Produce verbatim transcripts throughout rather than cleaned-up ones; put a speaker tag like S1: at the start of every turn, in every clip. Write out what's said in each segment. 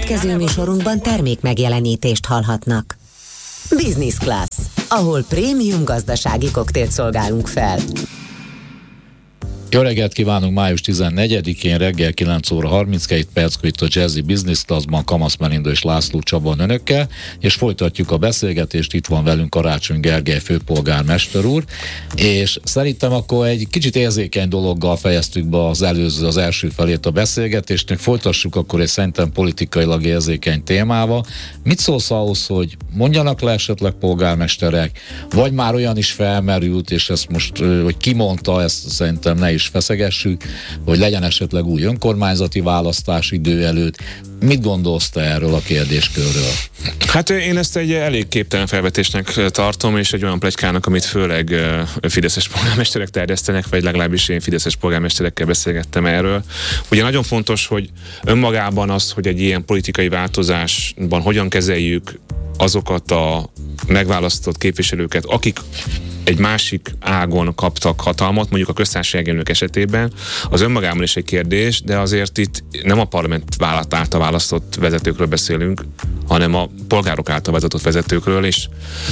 S1: Következő műsorunkban termék megjelenítést hallhatnak. Business Class, ahol prémium gazdasági koktélt szolgálunk fel.
S2: Jó reggelt kívánunk, május tizennegyedikén reggel kilenc óra harminckét perckor itt a Jazzy Business Classban Kamasz Melinda és László Csaba önökkel, és folytatjuk a beszélgetést. Itt van velünk Karácsony Gergely főpolgármester úr, és szerintem akkor egy kicsit érzékeny dologgal fejeztük be az előző, az első felét a beszélgetésnek, folytassuk akkor egy szerintem politikailag érzékeny témával. Mit szólsz ahhoz, hogy mondjanak le esetleg polgármesterek, vagy már olyan is felmerült, és ezt most, hogy kimondta, ezt szerintem ne is feszegessük, hogy legyen esetleg új önkormányzati választás idő előtt. Mit gondolsz te erről a kérdéskörről?
S3: Hát én ezt egy elég képtelen felvetésnek tartom, és egy olyan pletykának, amit főleg fideszes polgármesterek terjesztenek, vagy legalábbis én fideszes polgármesterekkel beszélgettem erről. Ugye nagyon fontos, hogy önmagában az, hogy egy ilyen politikai változásban hogyan kezeljük azokat a megválasztott képviselőket, akik egy másik ágon kaptak hatalmat, mondjuk a köztársasági elnök esetében, az önmagában is egy kérdés, de azért itt nem a parlament által választott vezetőkről beszélünk, hanem a polgárok által vezetett vezetőkről, és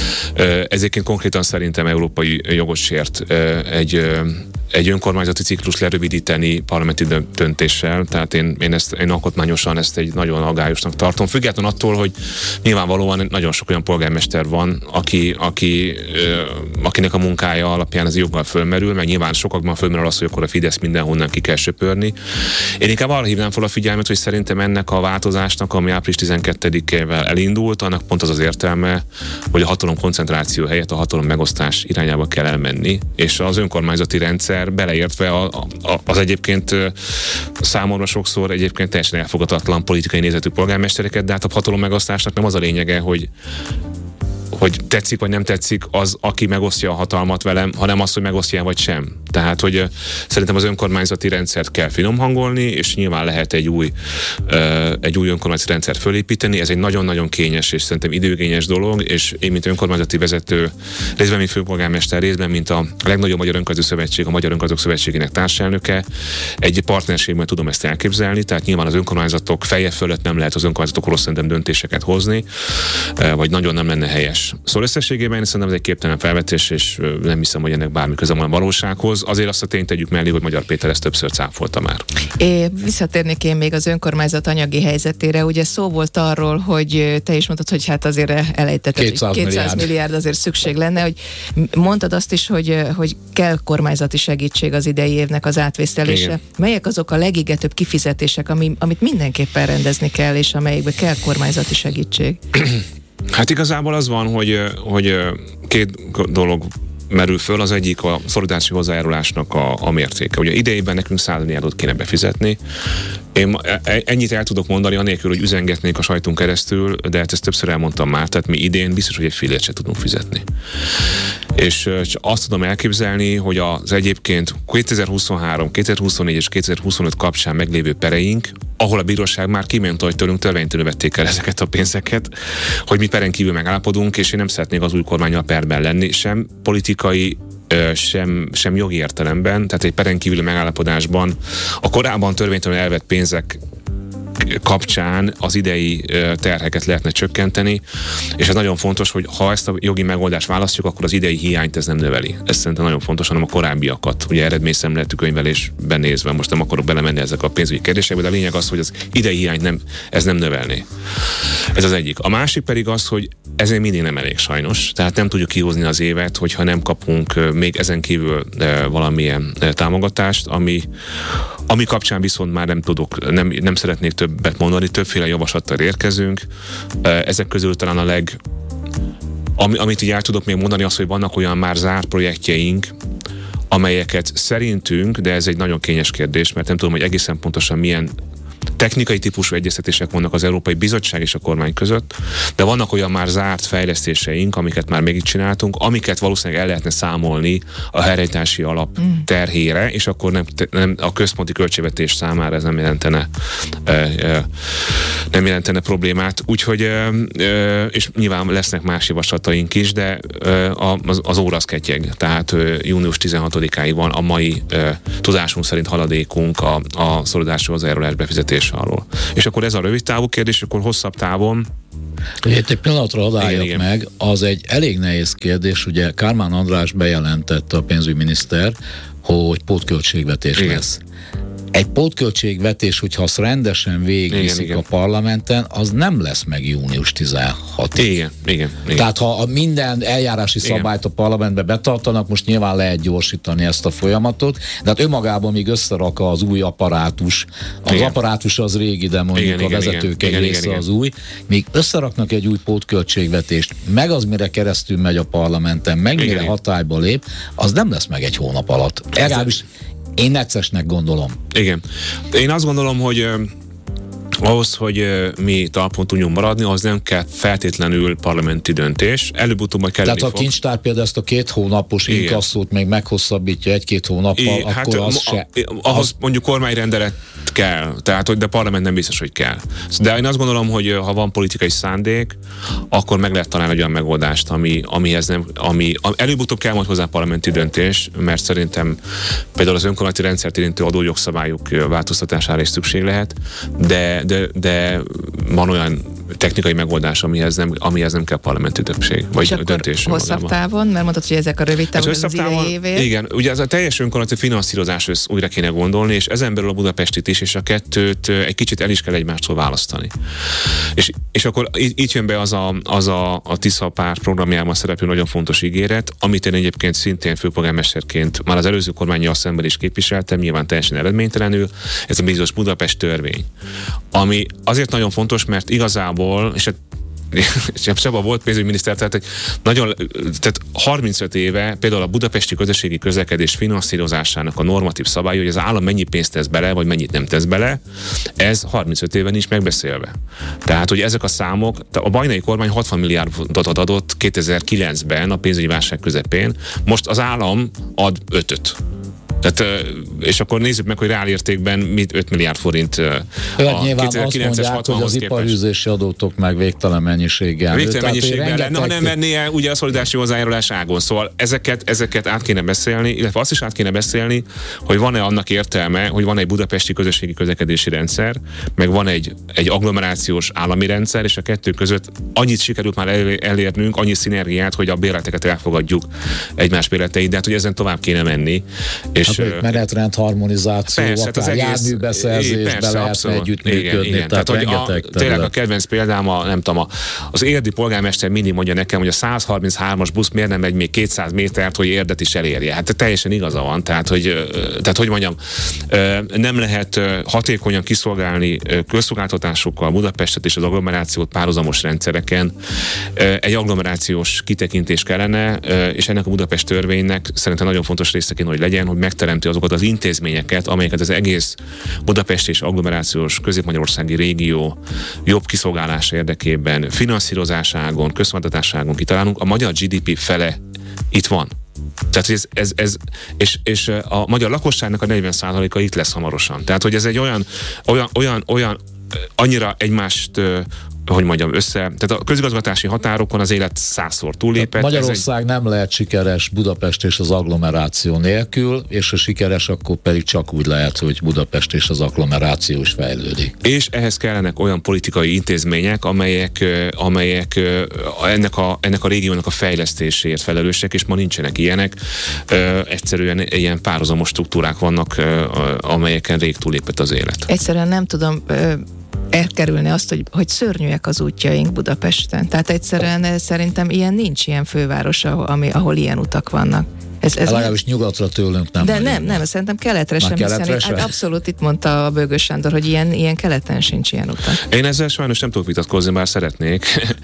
S3: ezért konkrétan szerintem európai jogot sért egy, egy önkormányzati ciklus lerövidíteni parlamenti döntéssel, tehát én, én, ezt, én alkotmányosan ezt egy nagyon aggályosnak tartom, függetlenül attól, hogy nyilvánvalóan nagyon sok olyan polgármester van, aki, aki, akinek a munkája alapján az joggal fölmerül, meg nyilván sokakban fölmerül az, hogy akkor a Fidesz mindenhonnan ki kell söpörni. Én inkább arra hívnám fel a figyelmet, hogy szerintem ennek a változásnak, ami április tizenkettedikével elindult, annak pont az az értelme, hogy a hatalom koncentráció helyett a hatalom megosztás irányába kell elmenni, és az önkormányzati rendszer beleértve a, a, az egyébként számomra sokszor egyébként teljesen elfogadhatatlan politikai nézetű polgármestereket, de hát a hatalom megosztásnak nem az a lényege, hogy hogy tetszik vagy nem tetszik az, aki megosztja a hatalmat velem, hanem az, hogy megosztja vagy sem. Tehát, hogy uh, szerintem az önkormányzati rendszert kell finomhangolni, és nyilván lehet egy új, uh, egy új önkormányzati rendszert fölépíteni. Ez egy nagyon-nagyon kényes és szerintem időigényes dolog, és én, mint önkormányzati vezető, részben, mint főpolgármester, részben, mint a legnagyobb Magyar Önkormányzati Szövetség, a Magyar Önkormányzatok Szövetségének társelnöke, egy partnerségben tudom ezt elképzelni, tehát nyilván az önkormányzatok feje fölött nem lehet az önkormányzatokról szerintem döntéseket hozni, uh, vagy nagyon nem lenne helyes. Szóval összességében szerintem ez egy képtelen felvetés, és nem hiszem, hogy ennek bármi köze van a valósághoz. Azért azt a tényt tegyük mellé, hogy Magyar Péter ezt többször cáfolta már.
S4: É, visszatérnék én még az önkormányzat anyagi helyzetére. Ugye szó volt arról, hogy te is mondtad, hogy hát azért elejtetted,
S2: kétszáz
S4: hogy kétszáz milliárd azért szükség lenne, hogy mondtad azt is, hogy, hogy kell kormányzati segítség az idei évnek az átvésztelése. Igen. Melyek azok a legégetőbb kifizetések, ami, amit mindenképpen rendezni kell, és amelyekbe kell kormányzati segítség?
S3: Hát igazából az van, hogy, hogy két dolog merül föl, az egyik a szolidaritási hozzájárulásnak a, a mértéke. Ugye idejében nekünk száz milliárdot kéne befizetni. Én ennyit el tudok mondani, anélkül, hogy üzengetnék a sajtunk keresztül, de hát ezt többször elmondtam már, tehát mi idén biztos, hogy egy fillért se tudunk fizetni. És azt tudom elképzelni, hogy az egyébként kétezer-huszonhárom, kétezer-huszonnégy és kétezer-huszonöt kapcsán meglévő pereink, ahol a bíróság már kimondta, hogy tőlünk törvénytelenül vették el ezeket a pénzeket, hogy mi peren kívül megállapodunk, és én nem szeretnék az új kormánnyal perben lenni, sem politikai, sem, sem jogi értelemben, tehát egy peren kívüli megállapodásban a korábban törvénytelenül elvett pénzek kapcsán az idei terheket lehetne csökkenteni, és ez nagyon fontos, hogy ha ezt a jogi megoldást választjuk, akkor az idei hiányt ez nem növeli. Ez szerintem nagyon fontos, hanem a korábbiakat, ugye eredményszemléletű könyvelésben nézve, most nem akarok belemenni ezek a pénzügyi kérdésekbe, de a lényeg az, hogy az idei hiányt nem, ez nem növelné. Ez az egyik. A másik pedig az, hogy ez még mindig nem elég sajnos, tehát nem tudjuk kihozni az évet, hogyha nem kapunk még ezen kívül valamilyen támogatást, ami, ami kapcsán viszont már nem tudok, nem, nem szeretnék többet mondani, többféle javaslattal érkezünk. Ezek közül talán a leg, ami, amit így el tudok még mondani, az, hogy vannak olyan már zárt projektjeink, amelyeket szerintünk, de ez egy nagyon kényes kérdés, mert nem tudom, hogy egészen pontosan milyen technikai típusú egyeztetések vannak az Európai Bizottság és a kormány között, de vannak olyan már zárt fejlesztéseink, amiket már megcsináltunk, amiket valószínűleg el lehetne számolni a helyreállítási alap mm. terhére, és akkor nem, nem a központi költségvetés számára ez nem jelentene e, e, nem jelentene problémát. Úgyhogy e, e, és nyilván lesznek más javaslataink is, de e, az, az óra az ketyeg. Tehát e, június tizenhatodikáig van a mai e, tudásunk szerint haladékunk a, a szolidáris hozzájárulás befizetés hatása alól. És akkor ez a rövid távú kérdés, akkor hosszabb távon.
S2: Itt egy pillanatra adálljak meg, az egy elég nehéz kérdés, ugye Kármán András bejelentette, a pénzügyminiszter, hogy pótköltségvetés igen. lesz. Egy pótköltségvetés, hogyha azt rendesen végigviszik a parlamenten, az nem lesz meg június tizenhatodikán.
S3: Igen, igen, igen.
S2: Tehát ha a minden eljárási igen. szabályt a parlamentbe betartanak, most nyilván lehet gyorsítani ezt a folyamatot, de hát önmagában még összerak az új apparátus. Az igen. apparátus az régi, de mondjuk igen, a vezetők egy része igen, az igen. új. Még összeraknak egy új pótköltségvetést, meg az mire keresztül megy a parlamenten, meg igen. mire hatályba lép, az nem lesz meg egy hónap alatt. Legalábbis én neccesnek gondolom.
S3: Igen. Én azt gondolom, hogy uh, ahhoz, hogy uh, mi talpon tudjunk maradni, az nem kell feltétlenül parlamenti döntés. Előbb-utóbb majd kell.
S2: Tehát ha a kincstár például ezt a két hónapos inkasszót még meghosszabbítja egy-két hónappal, I, akkor hát, az a, se...
S3: Ahhoz az... mondjuk kormányrendelet kell, tehát, hogy de parlament nem biztos, hogy kell. De én azt gondolom, hogy ha van politikai szándék, akkor meg lehet találni egy olyan megoldást, ami, amihez nem, ami előbb-utóbb kell majd hozzá parlamenti döntés, mert szerintem például az önkormányzati rendszert érintő adójogszabályok változtatására is szükség lehet, de, de, de van olyan technikai megoldás, amihez nem, amihez nem kell parlamenti többség, vagy
S4: és
S3: döntés.
S4: Hosszabb távon, mert mondtad, hogy ezek a rövid távon, az, az idei évért.
S3: Igen, ugye az a teljes önkormányzati finanszírozás újra kéne gondolni, és ezen belül a Budapestit is, és a kettőt egy kicsit el is kell egymástól választani. És, és akkor itt jön be az a, az a, a Tisza párt programjában szereplő nagyon fontos ígéret, amit én egyébként szintén főpolgármesterként már az előző kormánnyal szemben is képviseltem, nyilván teljesen eredménytelenül, ez a bizonyos Budapest törvény. Ami azért nagyon fontos, mert igazából, és Csaba volt pénzügyminiszter, tehát, egy nagyon, tehát harmincöt éve például a budapesti közösségi közlekedés finanszírozásának a normatív szabály, hogy az állam mennyi pénzt tesz bele, vagy mennyit nem tesz bele, ez harmincöt éven is megbeszélve. Tehát, hogy ezek a számok, a bajnai kormány hatvan milliárdot adott kétezer-kilencben a pénzügyi válság közepén, most az állam ad ötöt. Tehát, és akkor nézzük meg, hogy reálértékben mit öt milliárd forint
S2: a kétezer-kilences hatvanhoz képest. Az iparűzési adótok meg végtelen mennyiséggel.
S3: Végtelen mennyiséggel lenne, ha nem mennie ugye a szolidaritási hozzájárulás ágon. Szóval ezeket, ezeket át kéne beszélni, illetve azt is át kéne beszélni, hogy van-e annak értelme, hogy van egy budapesti közösségi közlekedési rendszer, meg van egy, egy agglomerációs állami rendszer, és a kettő között annyit sikerült már elérnünk, annyi szinergiát, hogy a bérleteket elfogadjuk egymás bérleteit, de hát hogy ezen tovább kéne menni. És
S2: hát menetrend harmonizáció, persze, akár járműbeszerzésbe lehetne együttműködni.
S3: Igen, igen. Tehát, tehát hogy a, tényleg a kedvenc példám, a, nem tudom, a, az érdi polgármester mindig mondja nekem, hogy a száz harminchárom-as busz miért nem megy még kétszáz métert, hogy Érdet is elérje. Hát teljesen igaza van. Tehát, hogy, tehát, hogy mondjam, nem lehet hatékonyan kiszolgálni közszolgáltatásokkal Budapestet és az agglomerációt párhuzamos rendszereken. Egy agglomerációs kitekintés kellene, és ennek a Budapest törvénynek szerintem nagyon fontos részeként, hogy legyen, hogy megteremti azokat az intézményeket, amelyeket az egész Budapest és agglomerációs közép-magyarországi régió jobb kiszolgálása érdekében, finanszírozáságon, közszolgáltatáságon kitalálunk. A magyar gé dé pé fele itt van. Tehát ez, ez, ez és, és a magyar lakosságnak a negyven százaléka itt lesz hamarosan. Tehát, hogy ez egy olyan, olyan, olyan, olyan annyira egymást hogy mondjam, össze. Tehát a közigazgatási határokon az élet százszor túllépett.
S2: Magyarország egy... nem lehet sikeres Budapest és az agglomeráció nélkül, és ha sikeres, akkor pedig csak úgy lehet, hogy Budapest és az agglomeráció is fejlődik.
S3: És ehhez kellenek olyan politikai intézmények, amelyek, amelyek ennek, a, ennek a régiónak a fejlesztéséért felelősek, és ma nincsenek ilyenek. Egyszerűen ilyen párhuzamos struktúrák vannak, amelyeken rég túllépett az élet.
S4: Egyszerűen nem tudom elkerülni azt, hogy, hogy szörnyűek az útjaink Budapesten. Tehát egyszerűen szerintem ilyen nincs ilyen főváros, ami, ahol ilyen utak vannak.
S2: Ez, ez legalábbis nem... nyugatra tőlünk nem.
S4: De nem, nem, szerintem keletre sem, hiszen hát abszolút itt mondta a Bőgös Sándor, hogy ilyen, ilyen keleten sincs ilyen utak.
S3: Én ezzel sajnos nem tudok vitatkozni, bár szeretnék.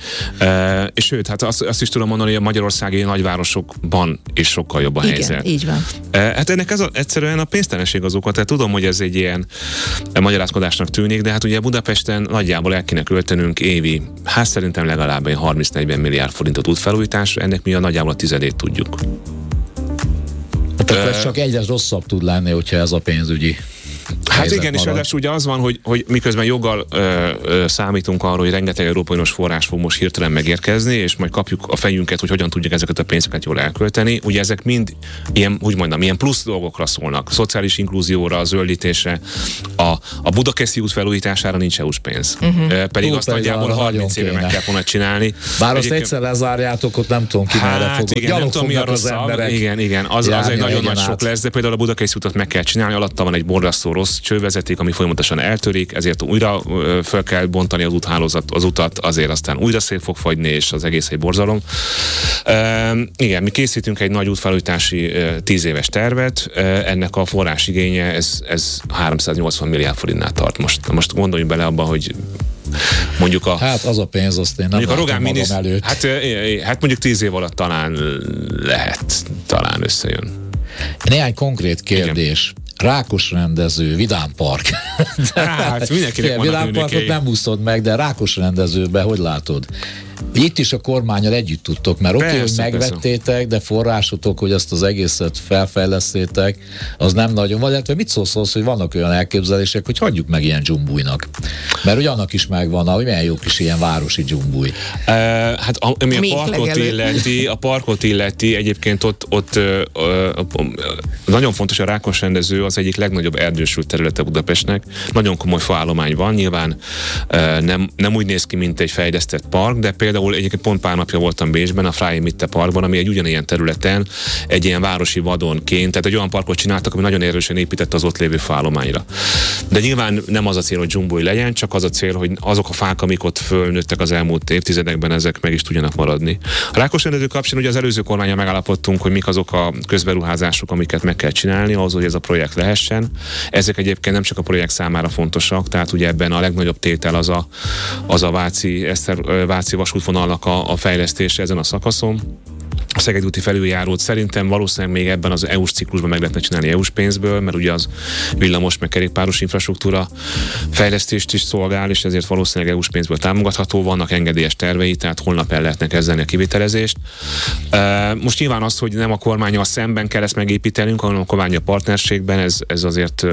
S3: e, és sőt, hát azt, azt is tudom mondani, hogy a magyarországi nagyvárosokban is sokkal jobb a
S4: igen,
S3: helyzet.
S4: Így van.
S3: E, hát ennek ez a, egyszerűen a pénztelenség az oka. Tehát tudom, hogy ez egy ilyen magyarázkodásnak tűnik, de hát ugye Budapesten nagyjából el kéne költenünk évi, hát szerintem legalább harminc-negyven milliárd forintot útfelújításra, ennek mi a nagyjából a tizedét tudjuk.
S2: Tehát ez csak egyre rosszabb tud lenni, hogyha ez a pénzügyi
S3: Hát igen, és ráadásul ugye az van, hogy, hogy miközben joggal ö, ö, számítunk arra, hogy rengeteg Európai Uniós forrás fog most hirtelen megérkezni, és majd kapjuk a fejünket, hogy hogyan tudják ezeket a pénzeket jól elkölteni. Ugye ezek mind ilyen, úgy mondom, ilyen plusz dolgokra szólnak. Szociális inklúzióra, a zöldítésre, a, a Budakeszi út felújítására nincs é u-s pénz. Uh-huh. Ö, pedig Túl azt nagyjából harminc éve meg kell volna csinálni.
S2: Bár azt egyszer lezárjátok, ott nem tudom ki
S3: hát,
S2: merre fogod.
S3: Igen, nem tudom, mi a rosszabb. Igen, igen, az, az egy nagyon nagy sok lesz, de például a Budakeszi utat meg kell csinálni, alatta van egy borzasztó rossz csővezeték, ami folyamatosan eltörik, ezért újra fel kell bontani az úthálózat, az utat, azért aztán újra szét fog fagyni, és az egész egy borzalom. Uh, igen, mi készítünk egy nagy útfelújítási uh, tíz éves tervet, uh, ennek a forrásigénye, ez, ez háromszáznyolcvan milliárd forintnál tart most. Most gondoljunk bele abba, hogy mondjuk a...
S2: Hát az a pénz, azt én nem
S3: látom magam
S2: minisz, előtt.
S3: Hát, hát mondjuk tíz év alatt talán lehet, talán összejön.
S2: Néhány konkrét kérdés. Igen. Rákos rendező, Vidám Park.
S3: Hát mindenkinek van
S2: Vidám Parkot nem úszod meg, de Rákos rendezőben hogy látod? Itt is a kormánnyal együtt tudtok, mert oké, okay, hogy megvettétek, persze. De forrásotok, hogy ezt az egészet felfejlesztétek, az nem nagyon van. Illetve mit szólsz az, hogy vannak olyan elképzelések, hogy hagyjuk meg ilyen dzsumbújnak? Mert hogy annak is megvan, hogy milyen jó kis ilyen városi dzsumbúj.
S3: Uh, hát ami a parkot legelő. illeti, a parkot illeti, egyébként ott, ott uh, uh, nagyon fontos, a Rákos rendező az egyik legnagyobb erdősült területe Budapestnek. Nagyon komoly faállomány van, nyilván uh, nem, nem úgy néz ki, mint egy fejlesztett park, de például egyébként pont pár napja voltam Bécsben, a Freie Mitte Parkban, ami egy ugyanilyen területen, egy ilyen városi vadonként, tehát egy olyan parkot csináltak, ami nagyon erősen épített az ott lévő faállományra. De nyilván nem az a cél, hogy dzsumbúj legyen, csak az a cél, hogy azok a fák, amik ott fölnőttek az elmúlt évtizedekben, ezek meg is tudjanak maradni. A Rákos rendező kapcsán ugye az előző kormánnyal megállapodtunk, hogy mik azok a közberuházások, amiket meg kell csinálni ahhoz, hogy ez a projekt lehessen. Ezek egyébként nem csak a projekt számára fontosak, tehát ugye ebben a legnagyobb tétel az a, az a Váci, Eszter, Váci vasútvonalnak a, a fejlesztése ezen a szakaszon. A Szegedi úti felüljárót szerintem valószínűleg még ebben az é u-s ciklusban meg lehetne csinálni é u-s pénzből, mert ugye az villamos meg kerékpáros infrastruktúra fejlesztést is szolgál, és ezért valószínűleg é u-s pénzből támogatható, vannak engedélyes tervei, tehát holnap el lehetne kezdeni a kivitelezést. Most nyilván az, hogy nem a kormánnyal szemben kell ezt megépítenünk, hanem a kormánnyal partnerségben, ez, ez azért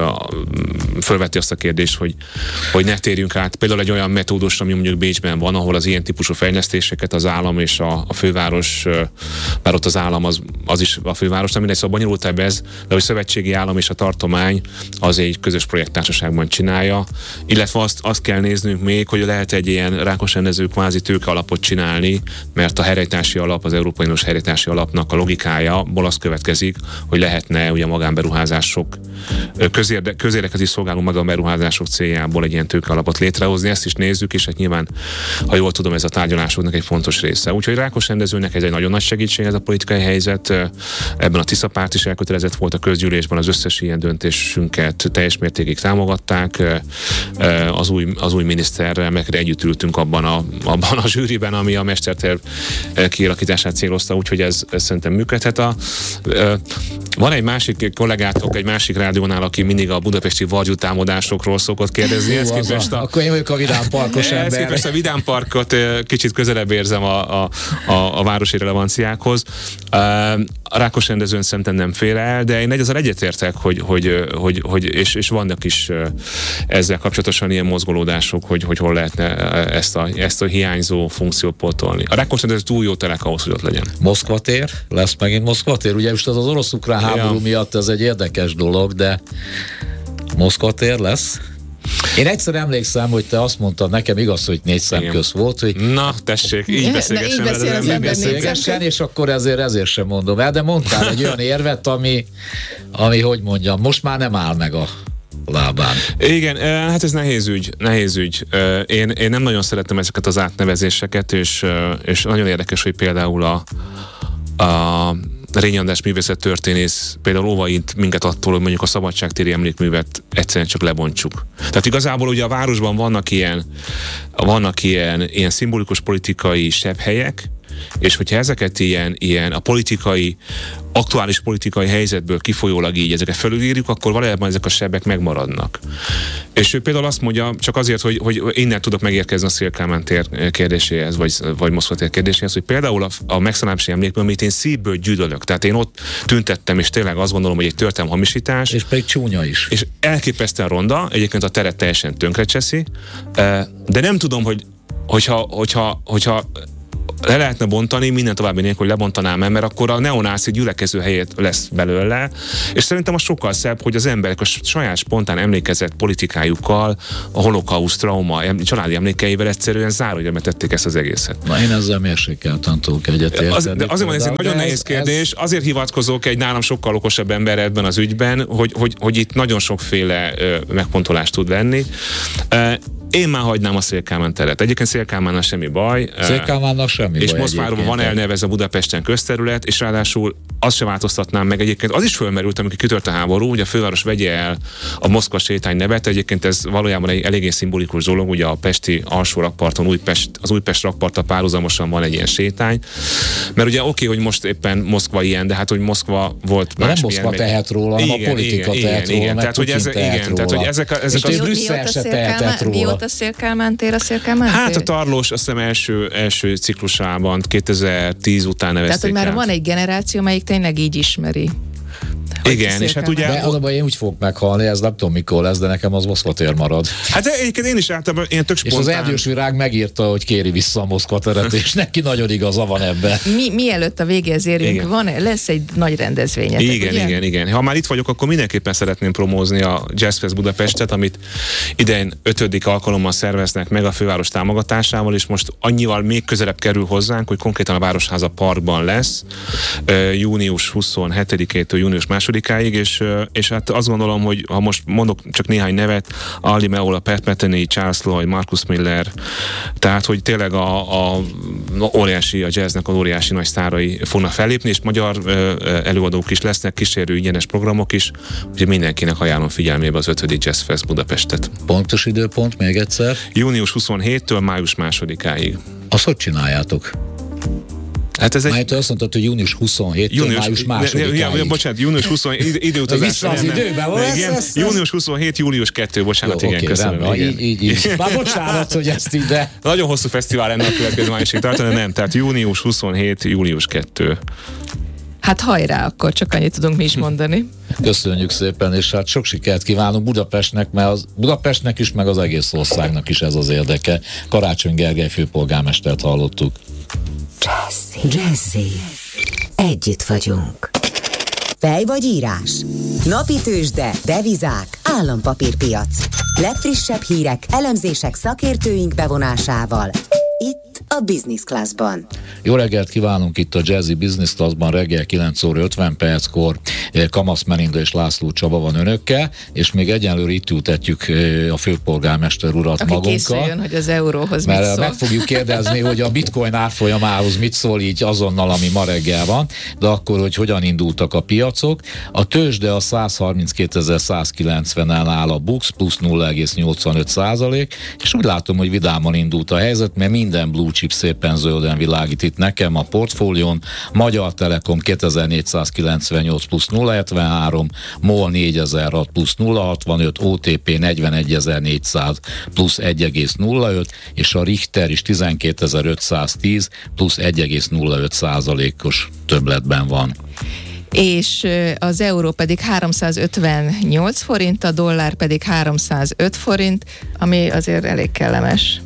S3: fölveti azt a kérdést, hogy, hogy ne térjünk át. Például egy olyan metódus, ami mondjuk Bécsben van, ahol az ilyen típusú fejlesztéseket az állam és a, a főváros, mert ott az állam az, az is a főváros, nem mindegy, szóval bonyolultabb ez, de hogy szövetségi állam és a tartomány az egy közös projekttársaságban csinálja, illetve azt, azt kell néznünk még, hogy lehet egy ilyen Rákos rendező kvázi tőke alapot csinálni, mert a helyreállítási alap, az Európai Uniós helyreállítási alapnak a logikájából az következik, hogy lehetne ugye magánberuházások, közérde, közérdeket is szolgáló magánberuházások céljából egy ilyen tőke alapot létrehozni, ezt is nézzük, és hát nyilván, ha jól tudom, ez a tárgyalásoknak egy fontos része. Úgyhogy Rákos rendezőnek ez egy nagyon nagy segítség, ez a politikai helyzet. Ebben a Tisza párt is elkötelezett volt a közgyűlésben, az összes ilyen döntésünket teljes mértékig támogatták. Az új, az új miniszterrel meg együtt ültünk abban a, abban a zsűriben, ami a mesterterv kialakítását célozta, úgyhogy ez, ez szerintem működhet. A, van egy másik kollégátok, egy másik rádiónál, aki mindig a budapesti varjú támadásokról szokott kérdezni. Ez képest a,
S2: akkor én vagyok a Vidám Parkos ember.
S3: Ez képest a Vidám Parkot kicsit közelebb érzem a, a, a, a városi relevanciákhoz. A Rákos rendezőn szerintem nem fér el, de én egyáltalán egyetértek, hogy, hogy, hogy, hogy és, és vannak is ezzel kapcsolatosan ilyen mozgolódások, hogy, hogy hol lehetne ezt a, ezt a hiányzó funkciót pótolni. A Rákos rendező túl jó telek ahhoz, hogy ott legyen.
S2: Moszkva tér? Lesz megint Moszkva tér? Ugye most az az orosz-ukrán háború ja. miatt ez egy érdekes dolog, de Moszkva tér lesz? Én egyszer emlékszem, hogy te azt mondtad nekem, igaz, hogy négy szemköz volt, hogy...
S3: Na, tessék, így beszélgessen velem,
S2: nem beszélgessen, és akkor ezért, ezért sem mondom el, de mondtál egy olyan érvet, ami, ami, hogy mondjam, most már nem áll meg a lábán.
S3: Igen, hát ez nehéz ügy, nehéz ügy. Én, én nem nagyon szeretem ezeket az átnevezéseket, és, és nagyon érdekes, hogy például a, a Rényi András művészettörténész például óvaint minket attól, hogy mondjuk a szabadságtéri emlékművet egyszerűen csak lebontsuk. Tehát igazából ugye a városban vannak ilyen, vannak ilyen, ilyen szimbolikus politikai sebhelyek, És hogyha ezeket ilyen, ilyen a politikai, aktuális politikai helyzetből kifolyólag így ezeket felülírjuk, akkor valójában ezek a sebek megmaradnak. És ő például azt mondja, csak azért, hogy, hogy innen tudok megérkezni a Széll Kálmán tér kérdéséhez, vagy, vagy Moszkva tér kérdéséhez, hogy például a, a megszállási emlékből, amit én szívből gyűlölök. Tehát én ott tüntettem, és tényleg azt gondolom, hogy egy történelmi hamisítás.
S2: És pedig csúnya is.
S3: És elképesztően ronda, egyébként a teret teljesen tönkrecseszi, de nem tudom, hogy hogyha, hogyha, hogyha le lehetne bontani, minden további nélkül lebontanám el, mert akkor a neonászi gyülekező helyét lesz belőle, és szerintem az sokkal szebb, hogy az emberek a saját spontán emlékezett politikájukkal, a holokauszt trauma, családi emlékeivel egyszerűen zárójelbe tették ezt az egészet.
S2: Na, én ezzel mérsékelten tudok egyetérteni.
S3: Az, de azért van, ez egy nagyon nehéz ez, kérdés, ez... azért hivatkozok egy nálam sokkal okosabb ember ebben az ügyben, hogy, hogy, hogy itt nagyon sokféle uh, megfontolást tud lenni. Uh, Én már hagynám a Széll Kálmán teret. Egyébként Széll Kálmánnal semmi baj.
S2: Széll Kálmánnak semmi
S3: és
S2: baj. És
S3: Moszkváról van elnevezve Budapesten közterület, és ráadásul azt sem változtatnám meg egyébként. Az is fölmerült, amikor kitört a háború, hogy a főváros vegye el a Moszkva sétány nevet. Egyébként ez valójában egy eléggé szimbolikus dolog, ugye a pesti alsó rakparton, Újpest, az Újpest rakparttal párhuzamosan van egy ilyen sétány. Mert ugye oké, hogy most éppen Moszkva ilyen, de hát hogy Moszkva volt
S2: más. Nem Moszkva tehet róla, hanem a politika
S3: igen,
S2: tehet
S3: igen,
S2: róla,
S3: tehát, hogy ez, igen, tehát, hogy ezek, ezek
S4: az... Brüsszel se tehetett róla. Mióta Széll Kálmán tér a Széll Kálmán tér?
S3: Hát a Tarlós azt hiszem első, első ciklusában kétezer-tíz után nevezték.
S4: Tehát, hogy már
S3: át.
S4: van egy generáció, melyik tényleg így ismeri.
S3: Igen, és hát ugye...
S2: De az a baj, én úgy fogok meghalni, ez nem tudom mikor lesz, de nekem az Moszkva tér marad.
S3: Hát egyébként én is általában ilyen tök spontán.
S2: És az Erdős Virág megírta, hogy kéri vissza a Moszkva teret, és neki nagyon igaza van ebben.
S4: Mi, mielőtt a végéhez érünk, van, lesz egy nagy rendezvényetek,
S3: Igen, ugye? igen, igen. Ha már itt vagyok, akkor mindenképpen szeretném promózni a Jazzfest Budapestet, amit idén ötödik alkalommal szerveznek meg a főváros támogatásával, és most annyival még közelebb kerül hozzánk, hogy konkrétan a Városháza Parkban lesz, június huszonhetedikétől június másodikáig, és, és hát azt gondolom, hogy ha most mondok csak néhány nevet, Ali Meola, Pat Metheny, Charles Lloyd, Marcus Miller, tehát, hogy tényleg a, a óriási, a jazznek az óriási nagy sztárai fognak fellépni, és magyar előadók is lesznek, kísérő ingyenes programok is, úgyhogy mindenkinek ajánlom figyelmébe az ötödik Jazz Fest Budapestet.
S2: Pontos időpont még egyszer?
S3: június huszonhétől május másodikáig.
S2: Azt hogy csináljátok? Hát ez egy... Májtól azt mondtad, hogy június huszonhétől május másodikáig.
S3: Ja, ja, bocsánat, június huszonhét, időutazás.
S2: Vissza az időben van.
S3: Igen, június huszonhét, július kettő, bocsánat,
S2: jó,
S3: igen,
S2: okay,
S3: köszönöm.
S2: Nem, így, így, így. Már bocsánat, hogy ezt ide.
S3: Nagyon hosszú fesztivál lenne a következő májusig tartani, nem, tehát június huszonhét, július kettő.
S4: Hát hajrá, akkor csak annyit tudunk mi is mondani.
S2: Köszönjük szépen, és hát sok sikert kívánunk Budapestnek, mert az Budapestnek is, meg az egész országnak is ez az érdeke. Karácsony Gergely főpolgármestert hallottuk.
S1: Jazzy. Jazzy. Együtt vagyunk. Fej vagy írás? Napi tőzsde, devizák, állampapírpiac. Legfrissebb hírek, elemzések szakértőink bevonásával. Itt a Business Classban.
S2: Jó reggelt kívánunk itt a Jazzy Business Classban reggel kilenc óra ötven perckor. Kamasz Melinda és László Csaba van önökkel, és még egyenlőre itt ültetjük a főpolgármester urat
S4: aki
S2: magunkkal.
S4: Készüljön, hogy az euróhoz
S2: mert
S4: mit szól.
S2: Meg fogjuk kérdezni, hogy a bitcoin árfolyamához mit szól így azonnal, ami ma reggel van, de akkor, hogy hogyan indultak a piacok. A tőzsde a száz harminckétezer-százkilencvenen áll, a BUX plusz nulla egész nyolcvanöt százalék, és úgy látom, hogy vidáman indult a helyzet, mert minden blue chip szépen zölden világít itt nekem a portfólión. Magyar Telekom kétezer-négyszázkilencvennyolc plusz nulla egész hetvenhárom, MOL négyezer-hat plusz nulla egész hatvanöt, o té pé negyvenegyezer-négyszáz plusz egy egész nulla öt, és a Richter is tizenkétezer-ötszáztíz plusz egy egész nulla öt százalékos többletben van.
S4: És az euró pedig háromszázötvennyolc forint, a dollár pedig háromszázöt forint, ami azért elég kellemes.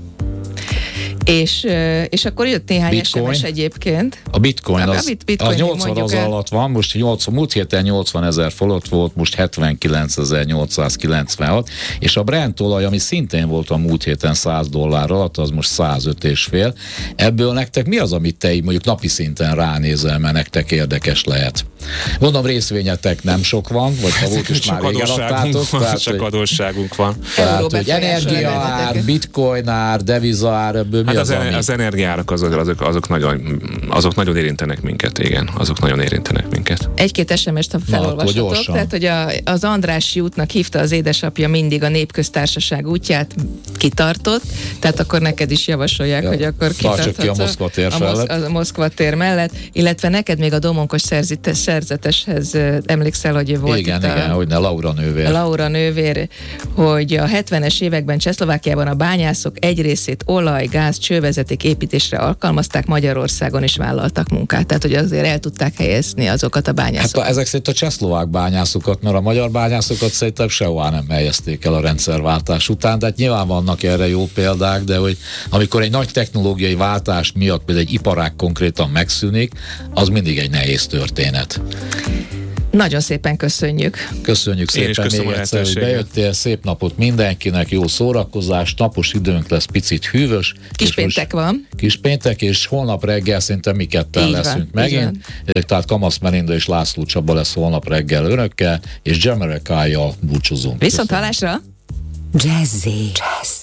S4: És, és akkor jött néhány Bitcoin. es em es egyébként.
S2: A Bitcoin az,
S4: a Bitcoin
S2: az nyolcvan az el. alatt van, most nyolcvan, múlt héten nyolcvan ezer fölött volt, most hetvenkilencezer-nyolcszázkilencvenhat, és a Brent olaj, ami szintén volt a múlt héten száz dollár alatt, az most százöt és fél. Ebből nektek mi az, amit te így mondjuk napi szinten ránézel, mert nektek érdekes lehet? Gondolom részvényetek nem sok van, vagy ha volt is már régen adtátok.
S3: Tehát, csak adósságunk van.
S2: Tehát, hogy energiaár, bitcoin ár, devizaár, ebből
S3: Hát az,
S2: az,
S3: ami... az energiárak azok, azok, azok, nagyon, azok nagyon érintenek minket, igen. Azok nagyon érintenek minket.
S4: Egy-két es em es-t, ha felolvashatok. Tehát, hogy a, az Andrássy útnak hívta az édesapja mindig a Népköztársaság útját, kitartott, tehát akkor neked is javasolják, ja, hogy akkor kitarthatsz
S2: ki a Moszkva tér
S4: a, Mosz, a Moszkva tér mellett, illetve neked még a Domonkos szerzites, szerzeteshez emlékszel, hogy volt
S2: igen,
S4: itt
S2: igen,
S4: a,
S2: hogy ne Laura nővér.
S4: A Laura nővér, hogy a hetvenes években Csehszlovákiában a bányászok egy részét olaj, gáz, csővezeték építésre alkalmazták, Magyarországon is vállaltak munkát, tehát hogy azért el tudták helyezni azokat a bányászokat.
S2: Hát a, ezek szerint a csehszlovák bányászokat, mert a magyar bányászokat szerintem sehová nem helyezték el a rendszerváltás után, tehát nyilván vannak erre jó példák, de hogy amikor egy nagy technológiai váltás miatt például egy iparág konkrétan megszűnik, az mindig egy nehéz történet.
S4: Nagyon szépen köszönjük.
S2: Köszönjük szépen még egyszer, hogy bejöttél, szép napot mindenkinek, jó szórakozást, napos időnk lesz, picit hűvös.
S4: Kispéntek van.
S2: Kispéntek, és holnap reggel szerintem mi ketten leszünk megint. Tehát Kamasz Melinda és László Csaba lesz holnap reggel önökkel, és Jemere Kájjal búcsúzunk.
S4: Viszont hallásra!
S1: Jazzy. Jazz.